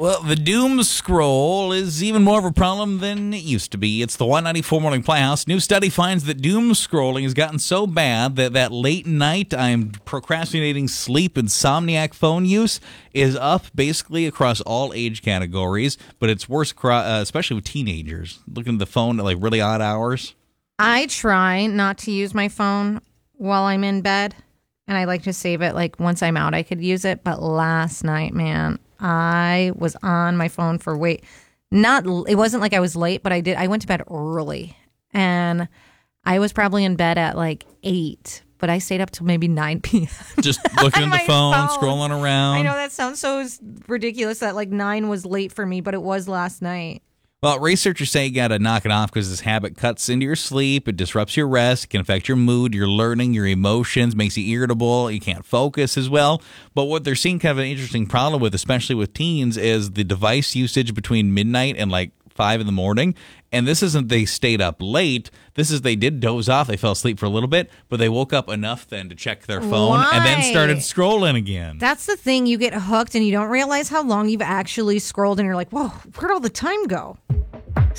Well, the doom scroll is even more of a problem than it used to be. It's the 194 Morning Playhouse. New study finds that doom scrolling has gotten so bad that late night I'm procrastinating sleep, insomniac phone use is up basically across all age categories, but it's worse especially with teenagers looking at the phone at like really odd hours. I try not to use my phone while I'm in bed, and I like to save it like once I'm out I could use it, but last night, man, I was on my phone for it wasn't like I was late, but I went to bed early and I was probably in bed at like 8, but I stayed up till maybe 9 p.m. Just looking at the phone, scrolling around. I know that sounds so ridiculous that like 9 was late for me, but it was last night. Well, researchers say you got to knock it off because this habit cuts into your sleep. It disrupts your rest. It can affect your mood, your learning, your emotions, makes you irritable. You can't focus as well. But what they're seeing kind of an interesting problem with, especially with teens, is the device usage between midnight and like 5 in the morning. And this isn't they stayed up late. This is they did doze off. They fell asleep for a little bit, but they woke up enough then to check their phone and then started scrolling again. That's the thing. You get hooked and you don't realize how long you've actually scrolled and you're like, whoa, where'd all the time go?